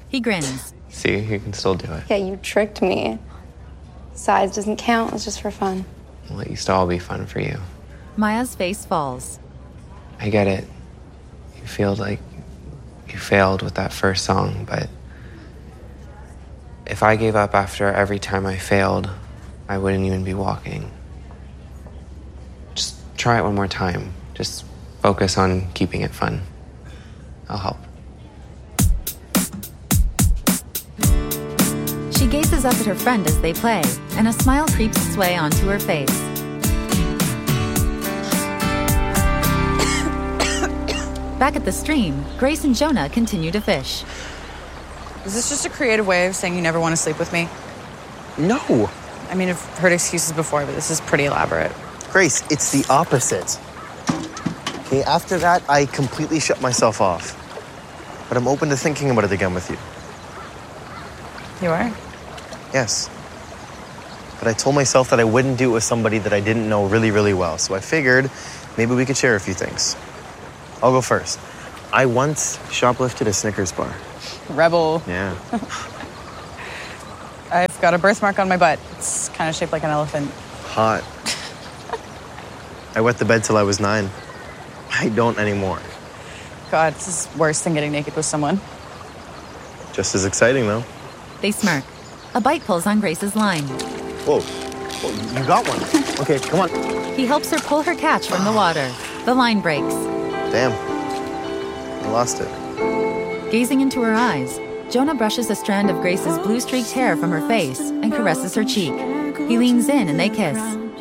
He grins. See, you can still do it. Yeah, you tricked me. Size doesn't count, it's just for fun. Well, it used to all be fun for you. Maya's face falls. I get it. You feel like you failed with that first song, but if I gave up after every time I failed, I wouldn't even be walking. Just try it one more time. Just focus on keeping it fun. I'll help. She gazes up at her friend as they play, and a smile creeps its way onto her face. Back at the stream, Grace and Jonah continue to fish. Is this just a creative way of saying you never want to sleep with me? No. I mean, I've heard excuses before, but this is pretty elaborate. Grace, it's the opposite. Okay, after that, I completely shut myself off. But I'm open to thinking about it again with you. You are? Yes. But I told myself that I wouldn't do it with somebody that I didn't know really, really well. So I figured maybe we could share a few things. I'll go first. I once shoplifted a Snickers bar. Rebel. Yeah. I've got a birthmark on my butt. It's kind of shaped like an elephant. Hot. I wet the bed till I was 9. I don't anymore. God, this is worse than getting naked with someone. Just as exciting, though. They smirk. A bite pulls on Grace's line. Whoa. Whoa, you got one. Okay, come on. He helps her pull her catch from the water. The line breaks. Damn. I lost it. Gazing into her eyes, Jonah brushes a strand of Grace's blue-streaked hair from her face and caresses her cheek. He leans in and they kiss.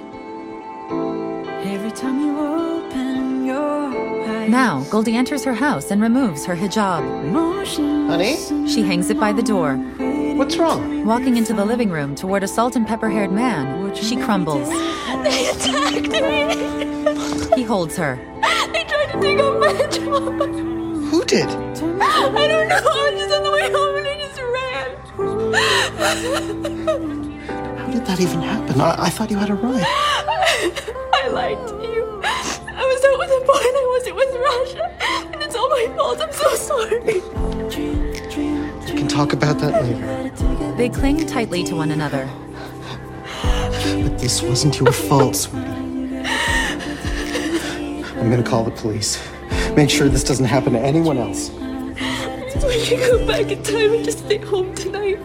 Now, Goldie enters her house and removes her hijab. Honey? She hangs it by the door. What's wrong? Walking into the living room toward a salt and pepper-haired man, she crumbles. They attacked me! He holds her. They tried to take off my hijab! Who did? I don't know, I was just on the way home and I just ran. How did that even happen? I thought you had a ride. I lied to you. I was out with a boy and I wasn't with Rasha. And it's all my fault, I'm so sorry. We can talk about that later. They cling tightly to one another. But this wasn't your fault, sweetie. I'm gonna call the police. Make sure this doesn't happen to anyone else. We can go back in time and just stay home tonight.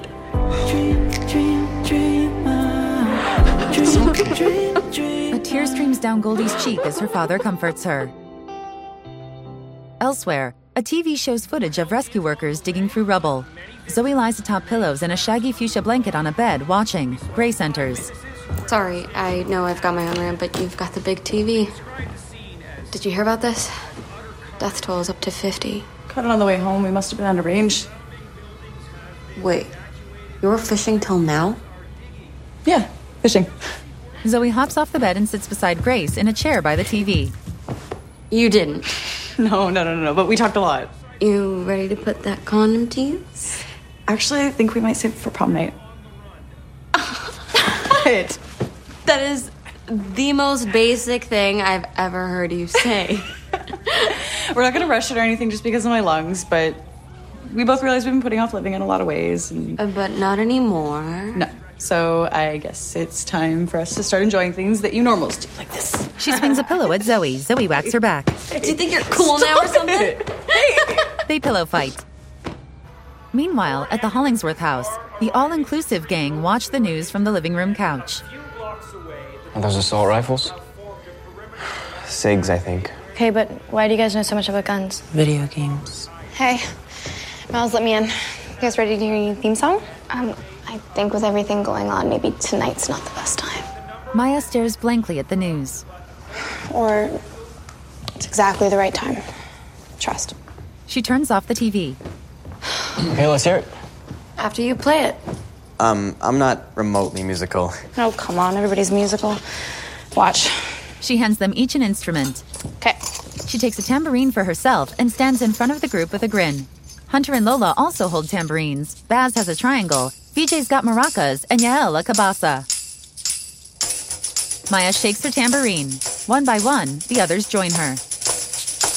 A tear streams down Goldie's cheek as her father comforts her. Elsewhere, a TV shows footage of rescue workers digging through rubble. Zoe lies atop pillows in a shaggy fuchsia blanket on a bed, watching. Grace enters. Sorry, I know I've got my own room, but you've got the big TV. Did you hear about this? Death toll is up to 50. Caught it on the way home. We must have been out of range. Wait, you were fishing till now? Yeah, fishing. Zoe hops off the bed and sits beside Grace in a chair by the TV. You didn't. No, but we talked a lot. You ready to put that condom to use? Actually, I think we might save it for prom night. What? That is the most basic thing I've ever heard you say. We're not going to rush it or anything just because of my lungs, but we both realize we've been putting off living in a lot of ways. And But not anymore. no. So I guess it's time for us to start enjoying things that you normals do, like this. She swings a pillow at Zoe. Zoe whacks her back. Do you think you're cool now or something? They pillow fight. Meanwhile, at the Hollingsworth house, the all-inclusive gang watch the news from the living room couch. Are those assault rifles? SIGs, I think. Okay, but why do you guys know so much about guns? Video games. Hey, Miles, let me in. You guys ready to hear your theme song? I think with everything going on, maybe tonight's not the best time. Maya stares blankly at the news. Or it's exactly the right time. Trust. She turns off the TV. Okay, let's hear it. After you play it. I'm not remotely musical. Oh, come on, everybody's musical. Watch. She hands them each an instrument. Okay. She takes a tambourine for herself and stands in front of the group with a grin. Hunter and Lola also hold tambourines. Baz has a triangle. BJ's got maracas, and Yael a cabasa. Maya shakes her tambourine. One by one, the others join her.